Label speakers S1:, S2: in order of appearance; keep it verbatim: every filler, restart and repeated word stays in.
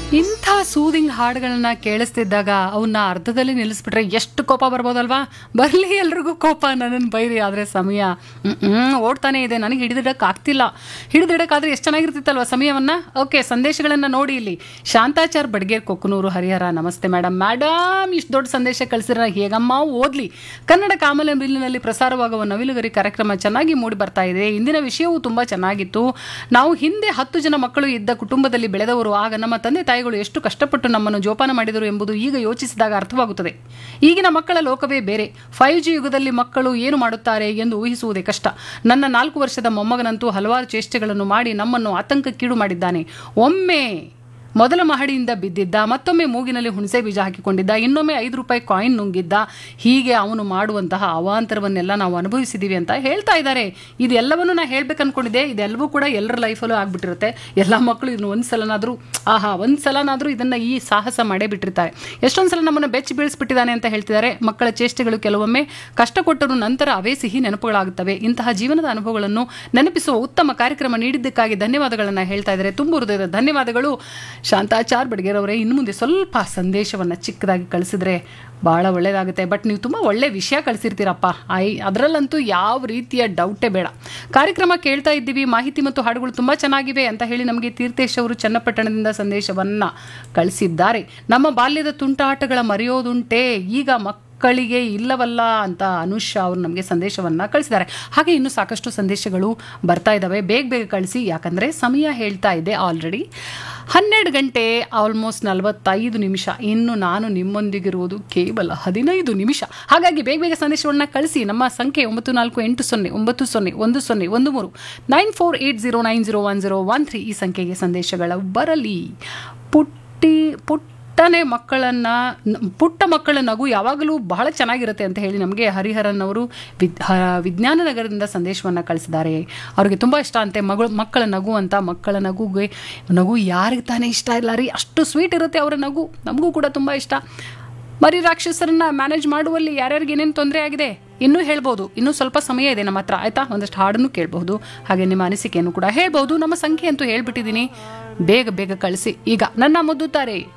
S1: ಇಂಥ ಸೂದಿಂಗ್ ಹಾಡುಗಳನ್ನ ಕೇಳಿಸ್ತಿದ್ದಾಗ ಅವನ್ನ ಅರ್ಧದಲ್ಲಿ ನಿಲ್ಲಿಸ್ಬಿಟ್ರೆ ಎಷ್ಟು ಕೋಪ ಬರ್ಬೋದಲ್ವಾ? ಬರಲಿ ಎಲ್ರಿಗೂ ಕೋಪ, ನನ್ನನ್ನು ಬೈರಿ, ಆದರೆ ಸಮಯ ಹ್ಮ್ ಓಡ್ತಾನೆ ಇದೆ, ನನಗೆ ಹಿಡಿದಿಡಕ್ಕೆ ಆಗ್ತಿಲ್ಲ. ಹಿಡಿದಿಡಕ್ಕಾದ್ರೆ ಎಷ್ಟು ಚೆನ್ನಾಗಿರ್ತಿತ್ತಲ್ವ ಸಮಯವನ್ನ. ಓಕೆ, ಸಂದೇಶಗಳನ್ನು ನೋಡಿ ಇಲ್ಲಿ. ಶಾಂತಾಚಾರ್ ಬಡ್ಗೇರ್ ಕೊಕ್ಕನೂರು ಹರಿಹರ, ನಮಸ್ತೆ ಮೇಡಮ್. ಮೇಡಮ್ ಇಷ್ಟು ದೊಡ್ಡ ಸಂದೇಶ ಕಳಿಸಿರ ಹೇಗಮ್ಮ ಓದ್ಲಿ. ಕನ್ನಡ ಕಾಮಲೆ ಬಿಲ್ಲಿನಲ್ಲಿ ಪ್ರಸಾರವಾಗುವ ನವಿಲುಗರಿ ಕಾರ್ಯಕ್ರಮ ಚೆನ್ನಾಗಿ ಮೂಡಿ ಬರ್ತಾ ಇದೆ. ಇಂದಿನ ವಿಷಯವೂ ತುಂಬಾ ಚೆನ್ನಾಗಿತ್ತು. ನಾವು ಹಿಂದೆ ಹತ್ತು ಜನ ಮಕ್ಕಳು ಇದ್ದ ಕುಟುಂಬದಲ್ಲಿ ಬೆಳೆದವರು. ಆಗ ನಮ್ಮ ತಂದೆ ತಾಯಿಗಳು ಎಷ್ಟು ಕಷ್ಟಪಟ್ಟು ನಮ್ಮನ್ನು ಜೋಪಾನ ಮಾಡಿದರು ಎಂಬುದು ಈಗ ಯೋಚಿಸಿದಾಗ ಅರ್ಥವಾಗುತ್ತದೆ. ಈಗಿನ ಮಕ್ಕಳ ಲೋಕವೇ ಬೇರೆ. ಫೈವ್ ಜಿ ಯುಗದಲ್ಲಿ ಮಕ್ಕಳು ಏನು ಮಾಡುತ್ತಾರೆ ಎಂದು ಊಹಿಸುವುದೇ ಕಷ್ಟ. ನನ್ನ ನಾಲ್ಕು ವರ್ಷದ ಮೊಮ್ಮಗನಂತೂ ಹಲವಾರು ಚೇಷ್ಟೆಗಳನ್ನು ಮಾಡಿ ನಮ್ಮನ್ನು ಆತಂಕಕ್ಕೀಡು ಮಾಡಿದ್ದಾನೆ. ಒಮ್ಮೆ ಮೊದಲ ಮಹಡಿಯಿಂದ ಬಿದ್ದಿದ್ದ, ಮತ್ತೊಮ್ಮೆ ಮೂಗಿನಲ್ಲಿ ಹುಣಸೆ ಬೀಜ ಹಾಕಿಕೊಂಡಿದ್ದ, ಇನ್ನೊಮ್ಮೆ ಐದು ರೂಪಾಯಿ ಕಾಯಿನ್ ನುಂಗಿದ್ದ. ಹೀಗೆ ಅವನು ಮಾಡುವಂತಹ ಅವಾಂತರವನ್ನೆಲ್ಲ ನಾವು ಅನುಭವಿಸಿದ್ದೀವಿ ಅಂತ ಹೇಳ್ತಾ ಇದ್ದಾರೆ. ಇದೆಲ್ಲವನ್ನು ನಾ ಹೇಳ್ಬೇಕು ಅನ್ಕೊಂಡಿದ್ದೆ. ಇದೆಲ್ಲವೂ ಕೂಡ ಎಲ್ಲರ ಲೈಫಲ್ಲೂ ಆಗ್ಬಿಟ್ಟಿರುತ್ತೆ. ಎಲ್ಲ ಮಕ್ಕಳು ಇದನ್ನು ಒಂದು ಸಲನಾದರೂ ಆಹಾ ಒಂದು ಸಲನಾದರೂ ಇದನ್ನು ಈ ಸಾಹಸ ಮಾಡೇ ಬಿಟ್ಟಿರ್ತಾರೆ. ಎಷ್ಟೊಂದು ಸಲ ನಮ್ಮನ್ನು ಬೆಚ್ಚಿ ಬೀಳಿಸ್ಬಿಟ್ಟಿದ್ದಾನೆ ಅಂತ ಹೇಳ್ತಿದ್ದಾರೆ. ಮಕ್ಕಳ ಚೇಷ್ಟೆಗಳು ಕೆಲವೊಮ್ಮೆ ಕಷ್ಟ ಕೊಟ್ಟರು, ನಂತರ ಅವೇ ಸಿಹಿ ನೆನಪುಗಳಾಗುತ್ತವೆ. ಇಂತಹ ಜೀವನದ ಅನುಭವಗಳನ್ನು ನೆನಪಿಸುವ ಉತ್ತಮ ಕಾರ್ಯಕ್ರಮ ನೀಡಿದ್ದಕ್ಕಾಗಿ ಧನ್ಯವಾದಗಳನ್ನು ಹೇಳ್ತಾ ಇದ್ದಾರೆ. ತುಂಬ ಹೃದಯದ ಧನ್ಯವಾದಗಳು ಶಾಂತಾಚಾರ್ ಬಡ್ಗೇರ್ ಅವರೇ. ಇನ್ನು ಮುಂದೆ ಸ್ವಲ್ಪ ಸಂದೇಶವನ್ನು ಚಿಕ್ಕದಾಗಿ ಕಳಿಸಿದ್ರೆ ಭಾಳ ಒಳ್ಳೆಯದಾಗುತ್ತೆ. ಬಟ್ ನೀವು ತುಂಬ ಒಳ್ಳೆ ವಿಷಯ ಕಳಿಸಿರ್ತೀರಪ್ಪ, ಐ ಅದರಲ್ಲಂತೂ ಯಾವ ರೀತಿಯ ಡೌಟೇ ಬೇಡ. ಕಾರ್ಯಕ್ರಮ ಕೇಳ್ತಾ ಇದ್ದೀವಿ, ಮಾಹಿತಿ ಮತ್ತು ಹಾಡುಗಳು ತುಂಬ ಚೆನ್ನಾಗಿವೆ ಅಂತ ಹೇಳಿ ನಮಗೆ ತೀರ್ಥೇಶ್ ಅವರು ಚನ್ನಪಟ್ಟಣದಿಂದ ಸಂದೇಶವನ್ನು ಕಳಿಸಿದ್ದಾರೆ. ನಮ್ಮ ಬಾಲ್ಯದ ತುಂಟಾಟಗಳ ಮರೆಯೋದುಂಟೆ, ಈಗ ಮಕ್ ಮಕ್ಕಳಿಗೆ ಇಲ್ಲವಲ್ಲ ಅಂತ ಅನುಷಾ ಅವರು ನಮಗೆ ಸಂದೇಶವನ್ನು ಕಳಿಸಿದ್ದಾರೆ. ಹಾಗೆ ಇನ್ನೂ ಸಾಕಷ್ಟು ಸಂದೇಶಗಳು ಬರ್ತಾ ಇದ್ದಾವೆ. ಬೇಗ ಬೇಗ ಕಳಿಸಿ, ಯಾಕಂದರೆ ಸಮಯ ಹೇಳ್ತಾ ಇದೆ ಆಲ್ರೆಡಿ ಹನ್ನೆರಡು ಗಂಟೆ ಆಲ್ಮೋಸ್ಟ್ ನಲವತ್ತೈದು ನಿಮಿಷ. ಇನ್ನು ನಾನು ನಿಮ್ಮೊಂದಿಗಿರುವುದು ಕೇವಲ ಹದಿನೈದು ನಿಮಿಷ. ಹಾಗಾಗಿ ಬೇಗ ಬೇಗ ಸಂದೇಶವನ್ನು ಕಳಿಸಿ. ನಮ್ಮ ಸಂಖ್ಯೆ ಒಂಬತ್ತು ನಾಲ್ಕು ಎಂಟು ಸೊನ್ನೆ ಒಂಬತ್ತು ಸೊನ್ನೆ ಒಂದು ಸೊನ್ನೆ ಒಂದು ಮೂರು nine four eight zero nine zero one zero one three ಈ ಸಂಖ್ಯೆಗೆ ಸಂದೇಶಗಳು ಬರಲಿ. ಪುಟ್ಟಿ ಪುಟ್ಟ ಪುಟ್ಟನೆ ಮಕ್ಕಳನ್ನು ಪುಟ್ಟ ಮಕ್ಕಳ ನಗು ಯಾವಾಗಲೂ ಬಹಳ ಚೆನ್ನಾಗಿರುತ್ತೆ ಅಂತ ಹೇಳಿ ನಮಗೆ ಹರಿಹರನ್ ಅವರು ವಿದ್ ವಿಜ್ಞಾನ ನಗರದಿಂದ ಸಂದೇಶವನ್ನು ಕಳಿಸಿದ್ದಾರೆ. ಅವ್ರಿಗೆ ತುಂಬ ಇಷ್ಟ ಅಂತೆ ಮಗಳು ಮಕ್ಕಳ ನಗು ಅಂತ. ಮಕ್ಕಳ ನಗುಗೆ ನಗು ಯಾರಿಗೆ ತಾನೇ ಇಷ್ಟ ಇಲ್ಲ ರೀ, ಅಷ್ಟು ಸ್ವೀಟ್ ಇರುತ್ತೆ ಅವರ ನಗು. ನಮಗೂ ಕೂಡ ತುಂಬ ಇಷ್ಟ. ಮರಿ ರಾಕ್ಷಸರನ್ನ ಮ್ಯಾನೇಜ್ ಮಾಡುವಲ್ಲಿ ಯಾರ್ಯಾರಿಗೆ ಏನೇನು ತೊಂದರೆ ಆಗಿದೆ ಇನ್ನೂ ಹೇಳ್ಬೋದು. ಇನ್ನೂ ಸ್ವಲ್ಪ ಸಮಯ ಇದೆ ನಮ್ಮ ಹತ್ರ, ಆಯಿತಾ? ಒಂದಷ್ಟು ಹಾಡನ್ನು ಕೇಳಬಹುದು, ಹಾಗೆ ನಿಮ್ಮ ಅನಿಸಿಕೆಯನ್ನು ಕೂಡ ಹೇಳ್ಬೋದು. ನಮ್ಮ ಸಂಖ್ಯೆ ಅಂತೂ ಹೇಳ್ಬಿಟ್ಟಿದ್ದೀನಿ, ಬೇಗ ಬೇಗ ಕಳಿಸಿ. ಈಗ ನನ್ನ ಮುದ್ದುತ್ತಾರೆ